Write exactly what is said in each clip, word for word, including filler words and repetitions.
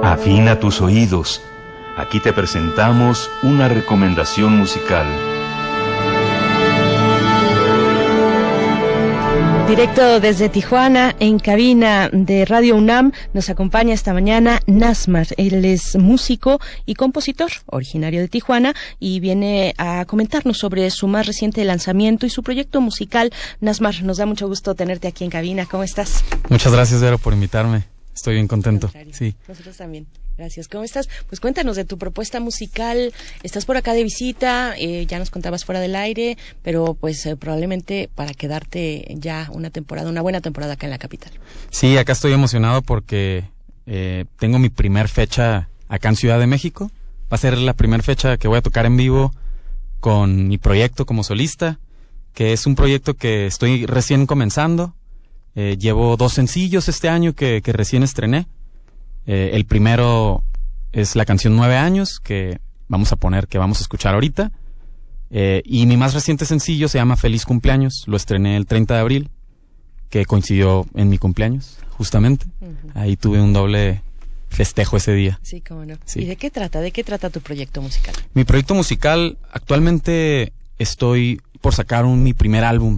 Afina tus oídos. Aquí te presentamos una recomendación musical. Directo desde Tijuana, en cabina de Radio UNAM, nos acompaña esta mañana Nasmar. Él es músico y compositor, originario de Tijuana, y viene a comentarnos sobre su más reciente lanzamiento y su proyecto musical. Nasmar, nos da mucho gusto tenerte aquí en cabina. ¿Cómo estás? Muchas gracias, Vero, por invitarme. Estoy bien contento. Sí. Nosotros también. Gracias. ¿Cómo estás? Pues cuéntanos de tu propuesta musical. Estás por acá de visita, eh, ya nos contabas fuera del aire, pero pues eh, probablemente para quedarte ya una temporada, una buena temporada acá en la capital. Sí, acá estoy emocionado porque eh, tengo mi primer fecha acá en Ciudad de México. Va a ser la primera fecha que voy a tocar en vivo con mi proyecto como solista, que es un proyecto que estoy recién comenzando. Eh, llevo dos sencillos este año que, que recién estrené. Eh, el primero es la canción Nueve Años, que vamos a poner, que vamos a escuchar ahorita. Eh, y mi más reciente sencillo se llama Feliz Cumpleaños. Lo estrené el treinta de abril, que coincidió en mi cumpleaños, justamente. Uh-huh. Ahí tuve un doble festejo ese día. Sí, cómo no. Sí. ¿Y de qué trata? ¿De qué trata tu proyecto musical? Mi proyecto musical, actualmente estoy por sacar un, mi primer álbum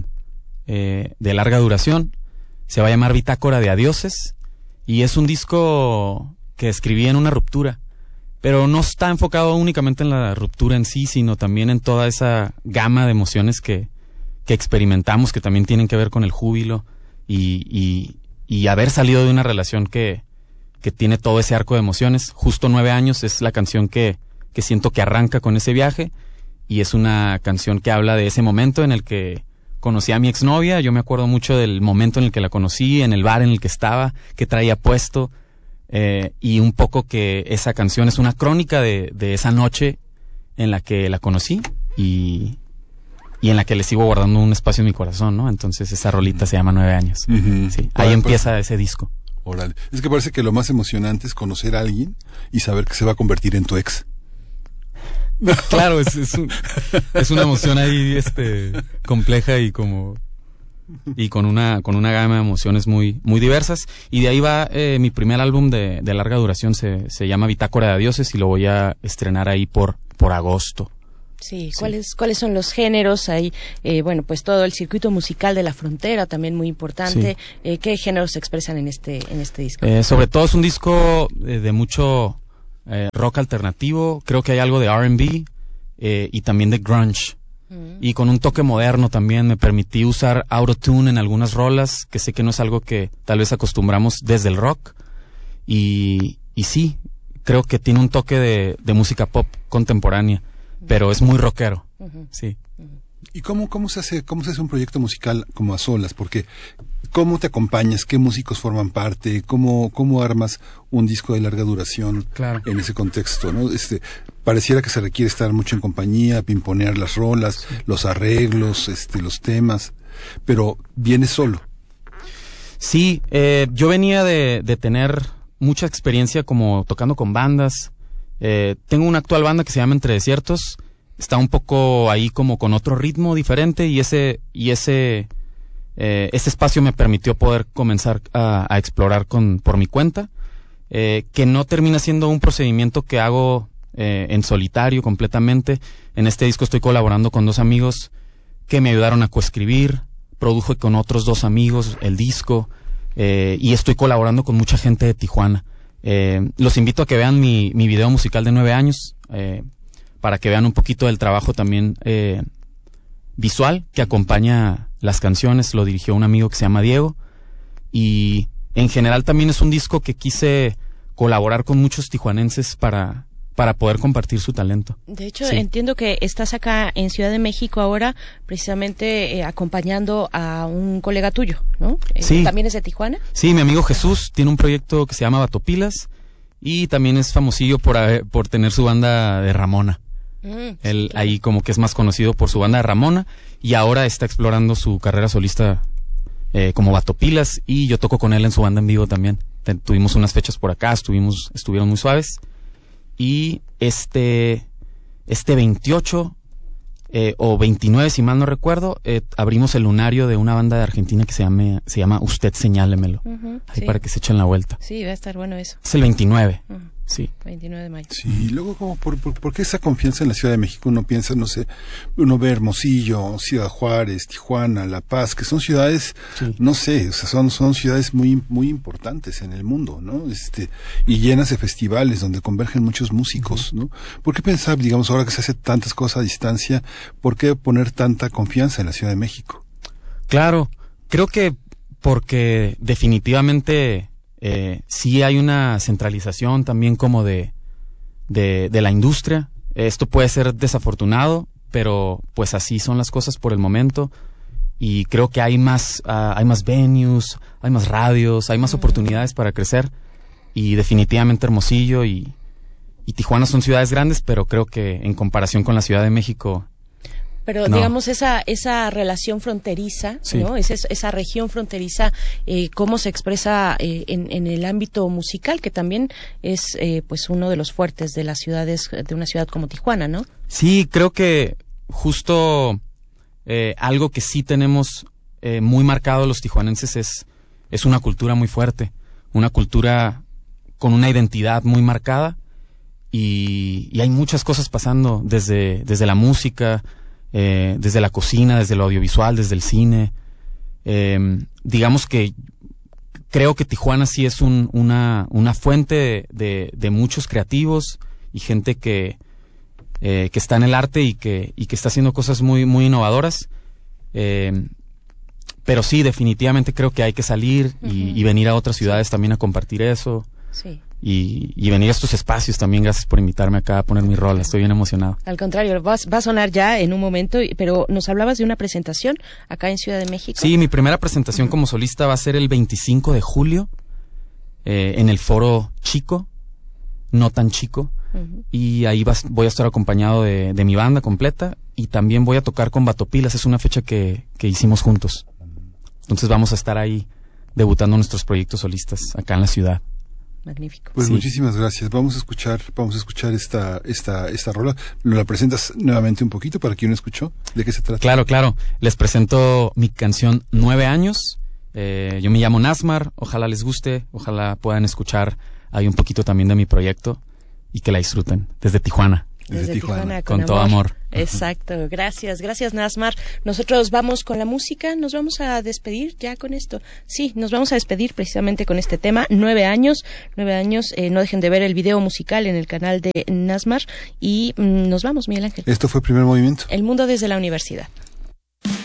eh, de larga duración. Se va a llamar Bitácora de Adioses. Y es un disco que escribí en una ruptura, pero no está enfocado únicamente en la ruptura en sí, sino también en toda esa gama de emociones que, que experimentamos, que también tienen que ver con el júbilo y, y, y haber salido de una relación que, que tiene todo ese arco de emociones. Justo Nueve Años es la canción que, que siento que arranca con ese viaje, y es una canción que habla de ese momento en el que conocí a mi exnovia. Yo me acuerdo mucho del momento en el que la conocí, en el bar en el que estaba, que traía puesto, eh, y un poco que esa canción es una crónica de, de esa noche en la que la conocí y, y en la que le sigo guardando un espacio en mi corazón, ¿no? Entonces esa rolita uh-huh. se llama Nueve Años. Uh-huh. Sí, ahí bueno, empieza pues, ese disco. Órale. Es que parece que lo más emocionante es conocer a alguien y saber que se va a convertir en tu ex. Claro, es, es, un, es una emoción ahí este compleja y como y con una con una gama de emociones muy muy diversas, y de ahí va eh, mi primer álbum de, de larga duración. Se, se llama Bitácora de Adioses y lo voy a estrenar ahí por por agosto. Sí, ¿cuáles, sí. ¿cuáles son los géneros? Hay, eh, bueno, pues todo el circuito musical de la frontera, también muy importante. Sí. Eh, ¿Qué géneros se expresan en este en este disco? Eh, sobre todo es un disco de, de mucho Eh, rock alternativo, creo que hay algo de R and B eh, y también de grunge, mm. y con un toque moderno también. Me permití usar autotune en algunas rolas, que sé que no es algo que tal vez acostumbramos desde el rock, y, y sí, creo que tiene un toque de, de música pop contemporánea, mm. pero es muy rockero. Uh-huh. Sí. Uh-huh. ¿Y cómo, cómo se hace, cómo se hace un proyecto musical como a solas? Porque ¿cómo te acompañas? ¿Qué músicos forman parte? ¿Cómo, cómo armas un disco de larga duración claro. en ese contexto, ¿no? Este, pareciera que se requiere estar mucho en compañía, pimponear las rolas, sí. los arreglos, este, los temas, pero vienes solo. Sí, eh, yo venía de, de tener mucha experiencia como tocando con bandas. Eh, tengo una actual banda que se llama Entre Desiertos. Está un poco ahí como con otro ritmo diferente, y ese y ese eh, ese espacio me permitió poder comenzar a, a explorar con por mi cuenta, eh, que no termina siendo un procedimiento que hago eh, en solitario completamente. En este disco estoy colaborando con dos amigos que me ayudaron a coescribir, produjo con otros dos amigos el disco, eh, y estoy colaborando con mucha gente de Tijuana. Eh, los invito a que vean mi, mi video musical de Nueve Años, eh, para que vean un poquito del trabajo también eh, visual que acompaña las canciones. Lo dirigió un amigo que se llama Diego, y en general también es un disco que quise colaborar con muchos tijuanenses para, para poder compartir su talento. De hecho, sí. entiendo que estás acá en Ciudad de México ahora, precisamente eh, acompañando a un colega tuyo, ¿no? Sí. ¿También es de Tijuana? Sí, mi amigo Jesús tiene un proyecto que se llama Batopilas, y también es famosillo por, por tener su banda de Ramona. Mm, Él claro. ahí como que es más conocido por su banda de Ramona, y ahora está explorando su carrera solista eh, como Batopilas, y yo toco con él en su banda en vivo también. Te, tuvimos unas fechas por acá, estuvimos, estuvieron muy suaves, y este, este veintiocho eh, o veintinueve, si mal no recuerdo, eh, abrimos el lunario de una banda de Argentina que se llama, se llama Usted Señálemelo, uh-huh, ahí sí. para que se echen la vuelta. Sí, va a estar bueno eso. Es el veintinueve, uh-huh. Sí. veintinueve de mayo. Sí, y luego, como por, por, ¿por qué esa confianza en la Ciudad de México? Uno piensa, no sé, uno ve Hermosillo, Ciudad Juárez, Tijuana, La Paz, que son ciudades, sí. no sé, o sea, son, son ciudades muy, muy importantes en el mundo, ¿no? Este, y llenas de festivales donde convergen muchos músicos, ¿no? ¿Por qué pensar, digamos, ahora que se hace tantas cosas a distancia, por qué poner tanta confianza en la Ciudad de México? Claro, creo que porque definitivamente eh, sí hay una centralización también como de, de, de la industria. Esto puede ser desafortunado, pero pues así son las cosas por el momento. Y creo que hay más, uh, hay más venues, hay más radios, hay más uh-huh. oportunidades para crecer. Y definitivamente Hermosillo y, y Tijuana son ciudades grandes, pero creo que en comparación con la Ciudad de México... Pero no. digamos esa esa relación fronteriza, sí. ¿no? Esa, esa región fronteriza, eh, cómo se expresa eh, en, en el ámbito musical, que también es eh, pues uno de los fuertes de las ciudades, de una ciudad como Tijuana, ¿no? Sí, creo que justo eh, algo que sí tenemos eh, muy marcado los tijuanenses es, es una cultura muy fuerte, una cultura con una identidad muy marcada y, y hay muchas cosas pasando desde, desde la música, Eh, desde la cocina, desde lo audiovisual, desde el cine. Eh, digamos que creo que Tijuana sí es un, una, una fuente de, de muchos creativos y gente que, eh, que está en el arte y que, y que está haciendo cosas muy, muy innovadoras. Eh, pero sí, definitivamente creo que hay que salir y, uh-huh. y venir a otras ciudades también a compartir eso. Sí. Y, y venir a estos espacios también. Gracias por invitarme acá a poner mi rol, estoy bien emocionado. Al contrario, va, va a sonar ya en un momento, pero nos hablabas de una presentación acá en Ciudad de México. Sí, mi primera presentación uh-huh. como solista va a ser el veinticinco de julio eh, en el Foro Chico, no tan chico, uh-huh. y ahí vas, voy a estar acompañado de, de mi banda completa y también voy a tocar con Batopilas, es una fecha que, que hicimos juntos. Entonces vamos a estar ahí debutando nuestros proyectos solistas acá en la ciudad. Magnífico. Pues sí. muchísimas gracias. Vamos a escuchar, vamos a escuchar esta, esta, esta rola. ¿Nos la presentas nuevamente un poquito para quien no escuchó? ¿De qué se trata? Claro, claro. Les presento mi canción Nueve Años. Eh, yo me llamo Nasmar. Ojalá les guste. Ojalá puedan escuchar ahí un poquito también de mi proyecto y que la disfruten desde Tijuana. Desde, Desde Tijuana, Tijuana con, con todo amor. Exacto, gracias, gracias Nasmar. Nosotros vamos con la música, nos vamos a despedir ya con esto. Sí, nos vamos a despedir precisamente con este tema, nueve años, nueve años, eh, no dejen de ver el video musical en el canal de Nasmar y mmm, nos vamos, Miguel Ángel. Esto fue Primer Movimiento. El mundo desde la universidad.